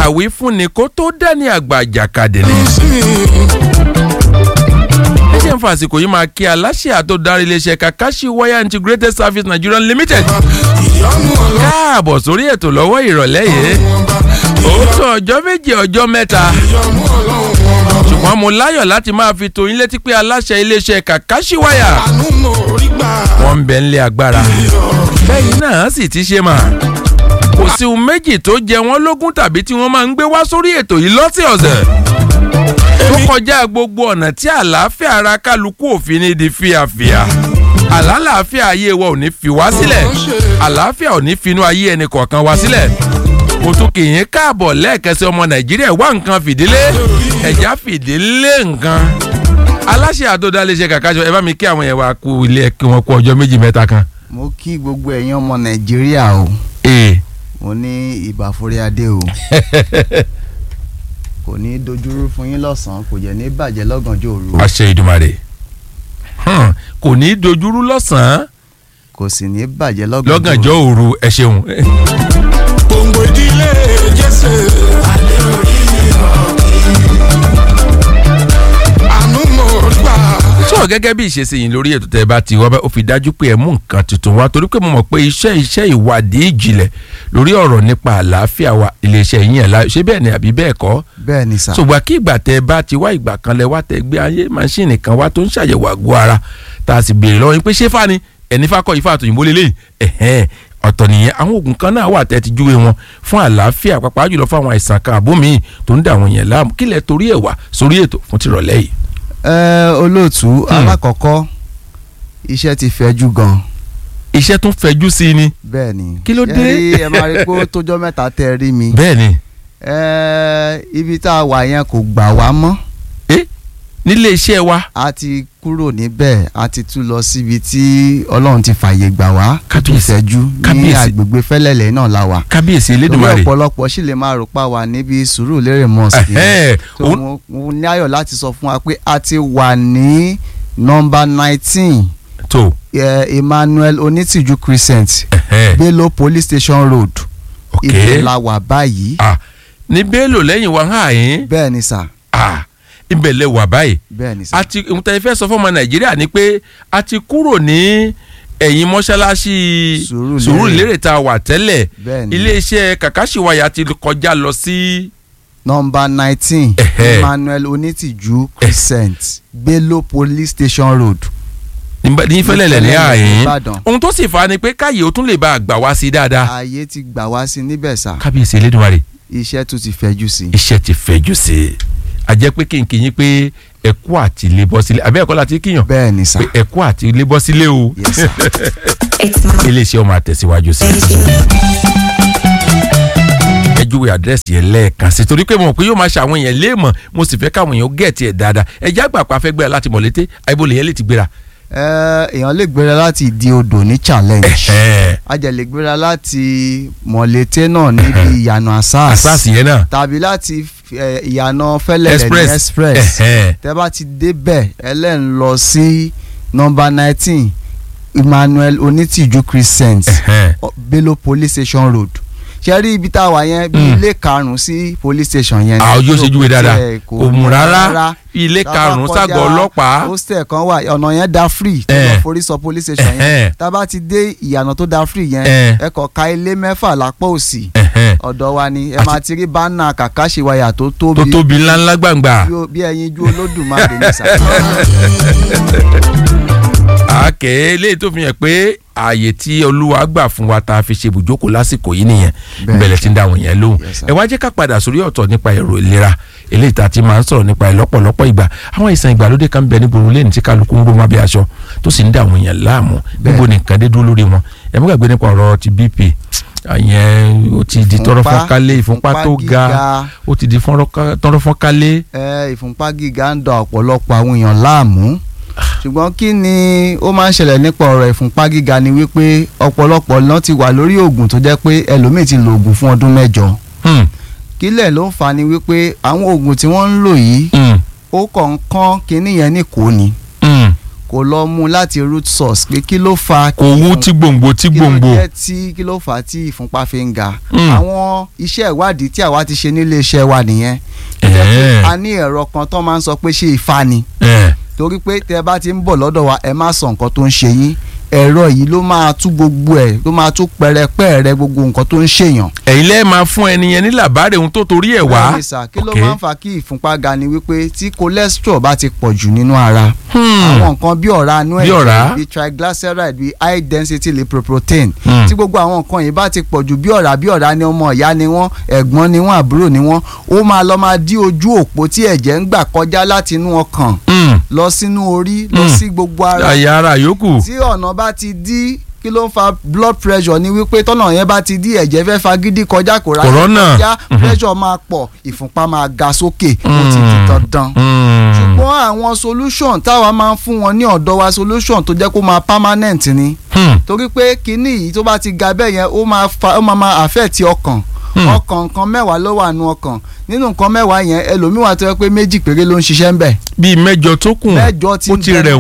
àwífúnni kó tó dání àgbà àjàkadì ni. ẹ jẹ́ n fa àsìkò yìí máa kí aláṣẹ àtòdarí iléeṣẹ́ Kakashi Wire Integrated Service Nigeria Limited. káàbọ̀ sórí ètò lọ́wọ́ ìrọ̀lẹ́ yìí. ó tó ọjọ́ méje ọjọ́ mẹ́ta. ṣùgbọ́n mo láyọ̀ láti máa fi tó yín létí pé aláṣẹ iléeṣẹ́ Kakashi Wire wọ́n ń bẹ nílé agbára. bẹ́ẹ̀ náà sì ti ṣe mà. kò sí ohun méjì tó jẹ wọ́n lógún tàbí tí wọ́n máa ń gbé wá sórí ètò yìí lọ́sẹ̀ọ̀sẹ̀. ó kọjá gbogbo ọ̀nà tí àlàáfíà ara kálukú òfin ní di fíafíà. àlàáfíà ayé wa ò ní fi wá sílẹ̀. àlàáfíà ò ní finú ayé ẹnì kọ̀ọ̀kan wá sílẹ̀. mo tún kì í káàbọ̀ lẹ́ẹ̀kẹsẹ̀ ọmọ Nàìjíríà wá nǹkan fìdílé ẹ̀já fìdílé nǹkan. aláṣẹ àtòdálẹ́ṣẹ́ Kakashi ẹ bá mi kí àwọn yẹn wá kú ilé kí wọ́n kú ọjọ́ méjì mẹ́ta kan. mo kí gbogbo ẹ̀yin ọmọ Nàìjíríà o. mo ní ìbàforíadé o. kò ní dojúrú fún yín lọ́sàn-án kò jẹ́ ní bàjẹ́ lọ́gànjọ́ òru. àṣẹ Ìdùmarè. kò ní dojúrú lọ́sàn-án. kò sì ní bàjẹ́ lọ́gànjọ́ òru ẹ ṣeun. gbòǹgbò ìdílé Jésù alẹ́ orí àánú mo gbà. sọ gẹ́gẹ́ bí ìṣesí yìí lórí ètò tẹ́ bá ti wá bá ó fi dájú pé ẹ mú nǹkan tuntun wá torí pé mo mọ̀ pé iṣẹ́ ìwádìí ìjìnlẹ̀ lórí ọ̀rọ̀ nípa àlàáfíà wa iléeṣẹ́ yín ẹ̀ la ṣé bẹ́ẹ̀ ni àbí bẹ́ẹ̀ kọ́. bẹ́ẹ̀ ni sà. ṣùgbọ́n kí ìgbà tẹ́ bá ti wá ìgbà kan lẹ wá tẹ́ gbé ayé máṣíìnì kan wá tó ń ṣàyẹ̀wò àgọ́ ara tá a sì béèrè lọ́wọ́ yín pé ṣé fani ẹni fakọ ifá àtòyìnbó lélẹ́yìn ọ̀tọ̀ nìyẹn àwọn oògùn kan náà wà tẹ́ ti júwe wọn fún àlàáfíà pàápàá jùlọ fún àwọn àìsàn kan àbómi tó ń dà wọ́n yẹn láàmú kílẹ̀ torí ẹ̀ wá sórí ètò fún tìrọ̀lẹ́ yìí. olóòtú alákọ̀ọ́kọ́ iṣẹ́ ti fẹ̀jú gan. iṣẹ́ tún fẹ̀jú sí i ni. bẹ́ẹ̀ni kí ló dé. ẹ máa rí pé ó tójọ́ mẹ́ta tẹ́ rí mi. bẹ́ẹ̀ni. ibi tá a wà yẹn kò gbà wá mọ́. nílé iṣẹ́ wa. a ti kúrò níbẹ̀ a ti tún lọ síbi tí Ọlọ́run ti fààyè gbà wá. ìṣẹ́jú ní agbègbè Fẹ́lẹ́lẹ̀ náà la wà. kábíyèsí Elédùmarè. ọ̀pọ̀lọpọ̀ sì lè máa rò pa wà níbi Sùúrùlérè mosque. mo ní ayọ̀ láti sọ fún wa pé a ti wà ní nọ́mbà 19 tó Emmanuel Onítìjú Crescent Bello Police Station Road ibẹ̀ la wà báyìí. ní Bello lẹ́yìn wa hàn yín. bẹ́ẹ̀ ni sà. ibẹ̀ lẹ wà báyìí. bẹ́ẹ̀ ni sà. àti ìmúta ìfẹ́ sọ fọ́mọ Nàìjíríà ni pé a ti kúrò ní ẹ̀yìn mọ́ṣáláṣí Sùúrùlérè tá a wà tẹ́lẹ̀ iléeṣẹ́ Kakashi Wire ti kọjá lọ sí. nọ́mbà 19 Emmanuel Onítìjú Crescent Bello Police Station Road ní Fẹ́lẹ́lẹ̀ ní àyín ohun tó sì fa ni pé káyé o tún lè bá a gbà wá sí dáadáa. ààyè ti gbà wá sí níbẹ̀ sà. kábíyèsí Elédùmarè. iṣẹ́ tún ti fẹ̀jú sí. iṣẹ́ ti fẹ̀jú sí. a jẹ́ pé kí n kì í yín pé ẹ̀kú àti ilé bọ́ sílé àbẹ́ ẹ̀kọ́ láti kíyàn. bẹ́ẹ̀ ni sà. pé ẹ̀kú àti ilé bọ́ sílé o. yes sà. iléeṣẹ́ ọmọ àtẹ̀síwájú sí. ẹ júwe àdírẹ́sì yẹn lẹ́ẹ̀kan sí torí pé mo mọ̀ pé yóò máa ṣàwọn èèyàn léèmọ̀ mo sì fẹ́ káwọn èèyàn gẹ̀ẹ́tì ẹ̀ dáadáa ẹ já gbà pa fẹ́ gbéra láti Mọ̀lété àìbólè yẹn lè ti gbéra. èèyàn lè gbéra láti Ìdí Odò ní challenge a jẹ́ lè gbéra láti Mọ̀lété náà níbi ìyànà asas yẹn náà tàbí láti ìyànà Fẹ́lẹ́lẹ̀ ní express tẹ́ bá ti débẹ̀ ẹlẹ́n lọ sí nọ́mbà 19 Emmanuel Onítìjú Crescent Bello Police Station Road ṣe rí ibi tá a wà yẹn bí ilé karùn-ún sí police station yẹn. àwọn yóò ṣe júwe dáadáa kò mú rárá ilé karùn-ún ságọ́ ọlọ́pàá. hostel kan wà ọ̀nà yẹn da free tó lọ forí sọ police station yẹn tá a bá ti dé ìyànà tó da free yẹn ẹ kọ̀ ka ilé mẹ́fà lápá òsì ọ̀dọ̀ wa ni ẹ máa ti rí bánà Kakashi Wire tó tóbi ńláńlá gbàngbà bí ẹyin ju Olódùmarè ní sàkóso. àkè eléyìí tó fi hàn pé ààyè tí Olúwa gbà fún wa tá a fi ṣe ibùjókòó lásìkò yìí nìyẹn bẹ̀rẹ̀ tí ń dá àwọn yẹn lóhùn ẹ wá jẹ́ ká padà sórí ọ̀tọ̀ nípa èrò ìlera eléyìí tá a ti máa ń sọ̀rọ̀ nípa ẹ̀ lọ́pọ̀lọpọ̀ ìgbà àwọn àìsàn ìgbàlódé kan bẹ níbo lẹ́nu tí kálukú ń gbóná bí aṣọ tó sì ń dá àwọn yẹn láàmú níbo nìkan dé dúró lórí wọn ẹ mú gbàgbé nípa ọ̀rọ̀ ti BP àyẹn ó ti di tọrọfọ́nkálé ìfúnpá tó ga ó ti di tọrọfọ́nkálé. ìfúnpá gíga ń da ọ̀pọ̀lọpọ̀ àwọn èèyàn láàmú ṣùgbọ́n kí ni ó máa ń ṣẹlẹ̀ nípa ọ̀rọ̀ ìfúnpá gíga ni wípé ọ̀pọ̀lọpọ̀ náà ti wà lórí oògùn tó jẹ́ pé ẹlòmíì ti lo oògùn fún ọdún 9 kílẹ̀ ló ń fa ni wípé àwọn oògùn tí wọ́n ń lò yìí ó kàn ń kán kinní yẹn ní kò ní kò lọ mú láti root source pé kí ló fa kò wú tí gbòǹgbò kí ló fà tí ìfúnpá fi ń ga. àwọn iṣẹ́ ìwádìí tí àwa ti ṣe nílé iṣẹ́ wa nìyẹn. a ní ẹ̀rọ kan tó máa ń sọ pé ṣé ifá ni torí pé tẹ́ bá ti ń bọ̀ lọ́dọ̀ wa ẹ má sọ nǹkan tó ń ṣe yín ẹ̀rọ yìí ló máa tú gbogbo ẹ̀ ló máa tú pẹrẹpẹrẹ gbogbo nǹkan tó ń ṣèyàn. ẹ̀yin lẹ́ẹ̀ máa fún ẹni yẹn ní làbárè ohun tó torí ẹ̀ wá. bẹ́ẹ̀ni sà kí ló máa ń fa kí ìfúnpá ga ni wípé tí cholesterol bá ti pọ̀ jù nínú ara àwọn nǹkan bí ọ̀rá inú ẹ̀jẹ̀ bí triglyceride bí high density lipoprotein tí gbogbo àwọn nǹkan yìí bá ti pọ̀ jù bí ọ̀rá ni ọmọ ìyá ni wọ́n ẹ̀gbọ́n ni wọ́n àbúrò ni wọ́n ó máa lọ máa dí ojú òpó tí ẹ̀jẹ̀ ń gbà kọjá láti inú ọkàn lọ sínú orí lọ sí gbogbo ara àyà ara yòókù tí ọ̀nà bá ti dí kí ló ń fa blood pressure ni wípé tọ́nà yẹn bá ti dí ẹ̀jẹ̀ fẹ́ fagídí kọjá kò ráyè kọjá pressure máa pọ̀ ìfúnpá máa ga sókè ó ti di dandan. ṣùgbọ́n àwọn solution táwa máa ń fún wọn ní ọ̀dọ̀ wa solution tó jẹ́ kó máa permanent ni torí pé kinní yìí tó bá ti ga bẹ́ẹ̀ yẹn ó máa affect ọkàn ọkàn nǹkan mẹ́wàá ló wà nù ọkàn nínú nǹkan mẹ́wàá yẹn ẹlòmíwà tó yẹ pé méjì péré ló ń ṣiṣẹ́ ń bẹ̀. bíi mẹ́jọ tó kù ó ti rẹ̀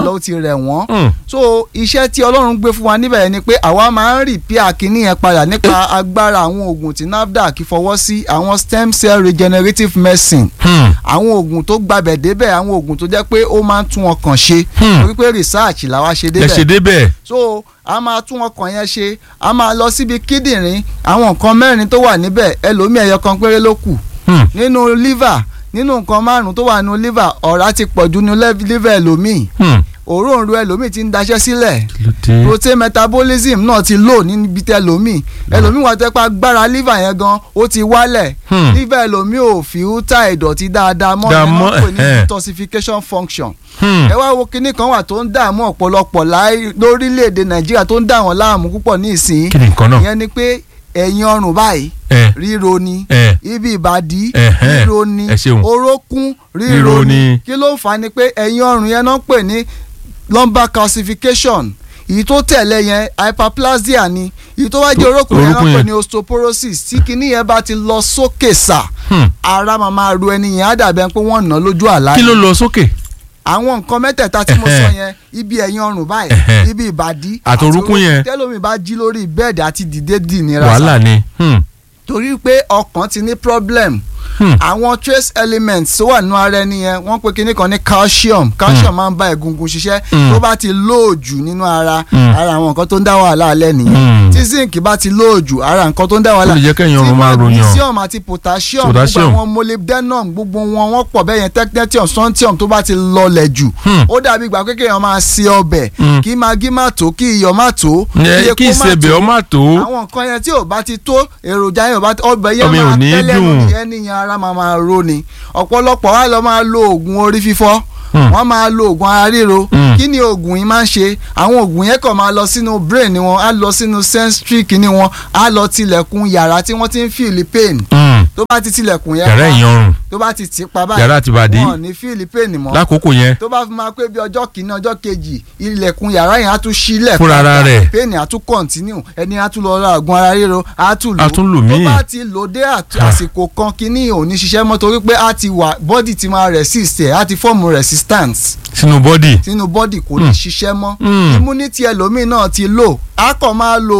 wọ́n so iṣẹ́ tí Ọlọ́run gbé fún wa níbẹ̀ yẹn ni pé àwa máa ń repair kínní yẹn padà nípa agbára àwọn oògùn tí NAFDAC fọwọ́ sí àwọn stem cell regenerative medicine àwọn oògùn tó gbabẹ̀ débẹ̀ àwọn oògùn tó jẹ́ pé ó máa ń tún ọkàn ṣe torí pé research làwa ṣe débẹ̀ so a máa tún ọkàn yẹn ṣe a máa lọ síbi kíndìnrín àwọn nǹkan mẹ́rin tó wà níbẹ̀ ẹlòmíì ẹyọ kan péré ló kù nínú liver nínú nǹkan márùn tó wà nínú liver ọ̀rá ti pọ̀jù nínú liver ẹlòmíì òróǹro ẹlòmíì ti ń daṣẹ́ sílẹ̀ protein metabolism náà ti low níbi tẹ ẹlòmíì wà tẹ́ pa agbára liver yẹn gan ó ti wálẹ̀ liver ẹlòmíì ò filter ìdọ̀tí dáadáa mọ́ ẹ̀ náà pè ní detoxification function ẹ wá wo kinní kan wà tó ń dààmú ọ̀pọ̀lọpọ̀ lórílẹ̀‐èdè Nàìjíríà tó ń dà wọ́n láàmú púpọ̀ ní ìsìn ìyẹn ni pé ẹ̀yìn ọrùn báyìí ríro ni ibi ìbàdí ríro ni orókún ríro ni kí ló ń fa ni pé ẹ̀yìn ọrùn yẹn náà pè ní lumbar calcification èyí tó tẹ̀lé yẹn hyperplasia ni èyí tó wá jẹ́ orókún yẹn náà pè ní osteoporosis tí kinní yẹn bá ti lọ sókè sà ara máa ro ẹni yẹn á dàbí ẹni pé wọ́n ná lójú àlá. kí ló lọ sókè? àwọn nǹkan mẹ́tẹ̀ẹ̀ta tí mo sọ yẹn ibi ẹ̀yìn ọrùn báyìí ibi ìbàdí àtòrúkún yẹn tẹ́lómi bá jí lórí bẹ́ẹ̀dì àti dìde dì nira wàhálà ni. torí pé ọkàn ti ní problem àwọn trace elements tó wà nínú ara ẹni yẹn wọ́n pe kinní kan ní calcium máa ń bá egungun ṣiṣẹ́ tó bá ti lóòjù nínú ara àwọn nǹkan tó ń dá wàhálà alẹ́ nìyẹn tí zinc bá ti lóòjù ara nǹkan tó ń dá wàhálà tí magnesium àti potassium gbogbo àwọn molybdenum gbogbo wọ́n pọ̀ bẹ́ẹ̀ yẹn technetium strontium tó bá ti lọlẹ̀ jù ó dàbí ìgbà kékeré yẹn máa ṣe ọbẹ̀ kí magí má tó kí iyọ̀ má tó kí ìsebẹ̀ ọ má tó àwọn nǹkan yẹn tí ò bá ti tó èròjà yẹn ò bá ọbẹ̀ yẹn máa tẹ́lẹ̀ nù yẹn nìyẹn ara máa ro ni ọ̀pọ̀lọpọ̀ wa lọ máa lo oògùn orí fífọ́ wọ́n máa lo oògùn ara ríro kí ni oògùn yìí máa ń ṣe àwọn oògùn yẹn kàn máa lọ sínú brain ni wọn á lọ sínú sensory kìíní wọn á lọ tilẹ̀kùn yàrá tí wọ́n ti ń feel pain tó bá ti tilẹ̀kùn yẹn yàrá ìyanrùn tó bá ti tì pa báyìí yàrá ti bàdí wọn ò ní feel pain mọ́ lákòókò yẹn tó bá fi máa pé bí ọjọ́ kìíní ọjọ́ kejì ilẹ̀kùn yàrá yẹn á tún sílẹ̀ fúnra rẹ̀ pain á tún continue ẹni á tún lọ ra oògùn ara ríro á tún lò míì tó bá ti lò dé àsìkò kan kíní ò ní ṣiṣẹ́ mọ́ torí pé á ti wà body ti máa resist ẹ̀ á ti form resistance sínú bọ́dì kò ní ṣiṣẹ́ mọ́ immunity ẹlòmíì náà ti lò a kàn máa lo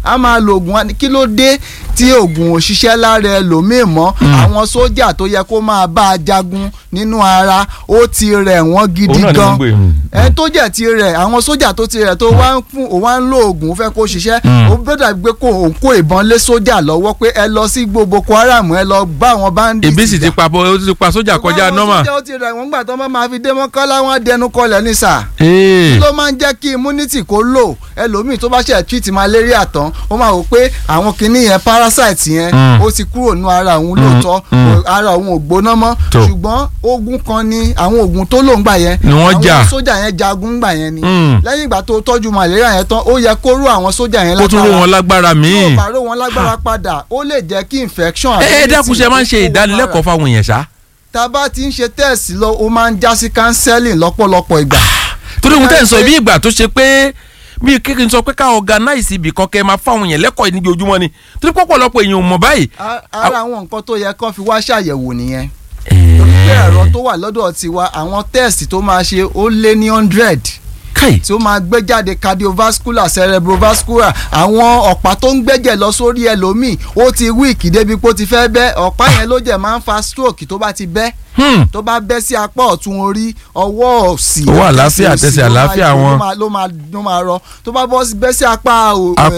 oògùn kí ló dé tí oògùn ò ṣiṣẹ́ lára ẹlòmíì mọ́ àwọn sójà tó yẹ kó máa bá a jagun nínú ara ó ti rẹ̀ wọ́n gidi gan ẹ tó jẹ́ ti rẹ̀ àwọn sójà tó ti rẹ̀ tó wá ń lo oògùn fẹ́ kó ṣiṣẹ́ ó bẹ́ẹ̀ gbé kó ìbọn lé sójà lọ́wọ́ pé ẹ lọ sí Boko Haram ẹ lọ bá àwọn bandits. ìbí sì ti pa sójà kọjá nọ́mà. ó ti rẹ̀ wọ́n gbà tó máa fi dé mọ́kànlá wọn dẹnu kọlẹ̀ ní sà. kí ló máa ń jẹ́ kí immunity kó lò ẹlòmíì tó bá ṣe treat malaria tán ó máa wò pé àwọn kinní yẹn parasite yẹn ó ti kúrò nínú ara òun lóòótọ́ ara òun ò gbóná mọ́ ṣùgbọ́n ogun kan ni àwọn oògùn tó lò ń gbà yẹn àwọn sójà yẹn jagun gbà yẹn ni lẹ́yìn ìgbà tó tọ́jú malaria yẹn tán ó yẹ kó rú àwọn sójà yẹn lágbára kó tún rú wọn lágbára míì tó bá rú wọn lágbára padà ó lè jẹ́ kí infection. ẹ dákun ṣe máa ń ṣe ìdánilẹ́kọ̀ọ́ fáwọn èèyàn ṣá. tá a bá ti ń ṣe tẹ́ẹ̀sì lọ ó máa ń já sí counseling lọ́pọ̀lọpọ̀ ìgbà. torí ohun tẹ́ ń sọ ibi ìgbà tó ṣe pé bí kékeré sọ pé ká organize ibì kan kẹ́ máa fáwọn èèyàn lẹ́kọ̀ọ́ níbi ojúmọ́ ni torí pọ̀pọ̀lọpọ̀ èèyàn ò mọ̀ báyìí. ara àwọn nǹkan tó yẹ kán fi wá ṣàyẹ̀wò nìyẹn. torí pé ẹ̀rọ tó wà lọ́dọ̀ tiwa àwọn tẹ́ẹ̀sì tó máa ṣe ó lé ní 100 tí ó máa gbé jáde cardiovascular cerebrovascular àwọn ọ̀pá tó ń gbẹ́jẹ̀ lọ sórí ẹlòmíì ó ti wíìkì débi pé ó ti fẹ́ bẹ́ ọ̀pá yẹn ló jẹ́ máa ń fa stroke tó bá ti bẹ́ tó bá bẹ́ sí apá ọ̀tún orí ọwọ́ òsì owó àlàáfíà tẹsẹ̀ àlàáfíà wọn ló máa rọ tó bá bẹ́ sí apá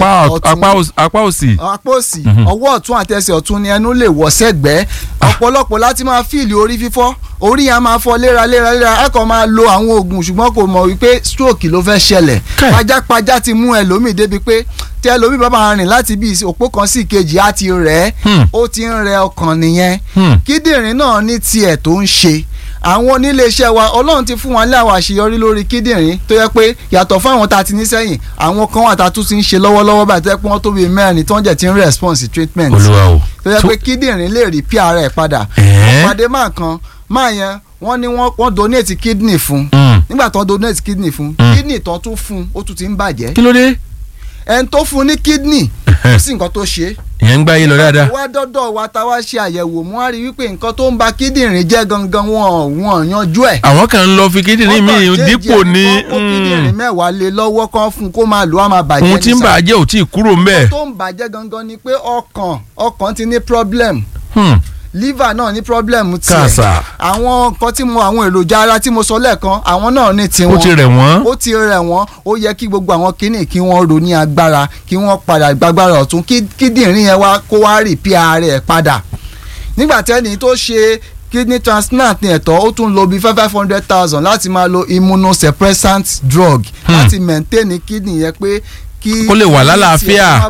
òsì ọwọ́ ọ̀tún àtẹsẹ̀ ọ̀tún ni ẹnu lè wọ́ sẹ́gbẹ́ ọ̀pọ̀lọpọ̀ láti máa fíìlì orí fífọ́ orí yẹn máa fọ́ léraléra a kàn máa lo àwọn oògùn ṣùgbọ́n kò mọ̀ wípé stroke ló fẹ́ ṣẹlẹ̀ pajápajá ti mú ẹlòmíì débi pé tí ẹlòmíì bá máa rìn láti bí òpó kan sí ìkejì á ti rẹ̀ ó ti ń rẹ ọkàn nìyẹn kíndìnrín náà ní tiẹ̀ tó ń ṣe àwọn oníléeṣẹ́ wa ọlọ́run ti fún wa ní àwọn àṣeyọrí lórí kíndìnrín tó yẹ pé yàtọ̀ fún àwọn tá a ti ní sẹ́yìn àwọn kan wà tá a tún ti ń ṣe lọ́wọ́lọ́wọ́ báyìí tó yẹ pé wọ́n tó bíi mẹ́rin tó ń jẹ́ ti ń response treatment tó yẹ pé kíndìnrín lè rí pí ara ẹ̀ padà ọ̀pàdé máa yẹn wọ́n ní wọ́n donate kidney fún nígbà tó donate kidney fún kidney tó tún fún ó tún ti ń bàjẹ́. kí ló dé. ẹni tó fún ní kidney kò sí nǹkan tó ṣe. ìyẹn ń gbá yín lọ dáadáa. wá dọ́dọ̀ wa ta wá ṣe àyẹ̀wò mú wá rí wípé nǹkan tó ń ba kíndìnrín jẹ́ gangan wọn yanjú ẹ̀. àwọn kan ń lọ fi kíndìnrín mi dípò ní. kíndìnrín mẹ́wàá lé lọ́wọ́ kan fún kó máa lò á máa bàjẹ́. ohun tí ń bàjẹ́ ò tí ì kúrò ńbẹ̀. tó ń bàjẹ́ gangan ni pé ọkàn ti ní problem. liver náà ní problem tiẹ̀. kàṣà. àwọn nǹkan tí àwọn èròjà ara tí mo sọ lẹ́ẹ̀kan àwọn náà ní tiwọn. ó ti rẹ̀ wọ́n. ó ti rẹ̀ wọ́n ó yẹ kí gbogbo àwọn kíní kí wọ́n ro ní agbára kí wọ́n padà gbàgbára ọ̀tún kíndìnrín yẹn wá kó wá repair rẹ̀ padà. nígbà tẹ́ni tó ṣe kidney transplant ní ẹ̀tọ́ ó tún lo bí 500,000 láti máa lo immunosuppressant drug láti maintain kidney yẹn pé kó lè wà lálàáfíà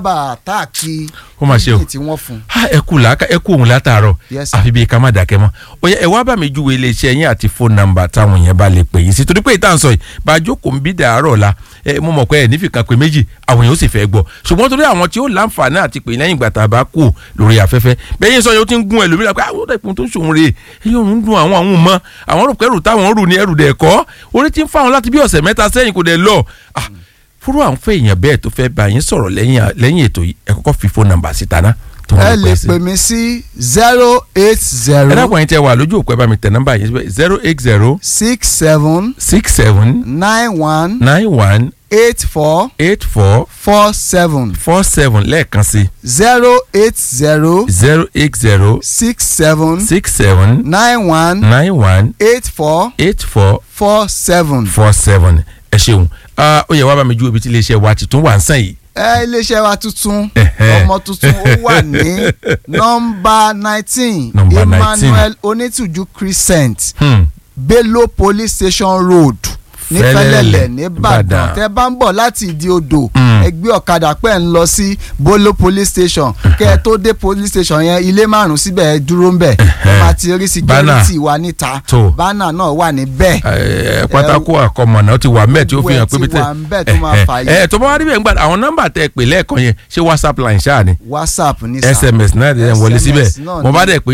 ó máa ṣe o ẹ kú òun látàárọ̀ àfi bíi ká má dákẹ́ mọ́ ó yẹ ẹ wá bá mi júwe iléeṣẹ́ yín àti fóònù nàmbà táwọn yẹn bá lè pè yín sí torí pé ìtàn sọ yìí bá a jókòó ń bí dàárọ̀ la mo mọ̀ pé ẹ nífìkan pé méjì àwọn èèyàn ó sì fẹ́ gbọ́ ṣùgbọ́n torí àwọn tí ó láǹfààní àti pè lẹ́yìn ìgbà tá a bá kú lórí afẹ́fẹ́ bẹ́ẹ̀ yín sọ yóò ti ń gún ẹlòmíràn pé àwọn ọ̀dọ́ ìpín tó ń ṣòun rè é yóò ń dun àwọn mọ́ àwọn rò pé ẹrù táwọn rù ní ẹrù dẹ̀ kọ́ orí ti ń fáwọn láti bí ọ̀sẹ̀ mẹ́ta sẹ́yìn kò dẹ̀ lọ fúrú àwọn fẹ́ èèyàn bẹ́ẹ̀ tó fẹ́ bá yín sọ̀rọ̀ lẹ́yìn ètò yìí ẹ kọ́kọ́ fi fóònù nàmbà síta ná. ẹ lè pè mí sí 080. ẹ dákun ẹ̀yin tẹ́ wà lójú òpó ẹ bá mi tẹ nọ́mbà yín 080. 67. 67. 91. 91. 84. 84. 47. 47 lẹ́ẹ̀kan sí. 080. 080. 67. 67. 91. 91. 84. 84. 47. 47 ẹ ṣeun ó yẹ wá bá mi ju ibi tí iléeṣẹ́ wa ti tún wà ń sàn yìí. iléeṣẹ́ wa tuntun ọmọ tuntun ó wà ní nọ́mbà 19 Emmanuel Onítìjú Crescent Bello Police Station Road ní Fẹ́lẹ́lẹ̀ nìbàdàn tẹ́ bá ń bọ̀ láti ìdí odò ẹ gbé ọ̀kadà pẹ́ ń lọ sí Bello Police Station kẹ́ ẹ tó dé police station yẹn ilé 5 síbẹ̀ ẹ dúró ń bẹ̀ ẹ máa ti rí security wa níta bánà náà wà níbẹ̀. pátákó àkọmọ̀nà ti wà mẹ́ẹ̀ tí ó fi hàn pé bí tẹ́ tó bá wá rí bẹ́ẹ̀ ń gbà àwọn nọ́mbà tẹ́ pè lẹ́ẹ̀kan yẹn ṣé WhatsApp line ṣáà ni WhatsApp ní sáà SMS náà ti wọlé síbẹ̀ mo bá dẹ̀ pé